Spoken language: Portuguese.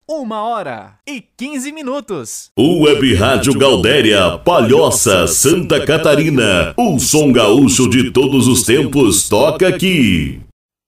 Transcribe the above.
1h15. Web Rádio Galdéria, Palhoça, Santa Catarina. O som gaúcho de todos os tempos toca aqui.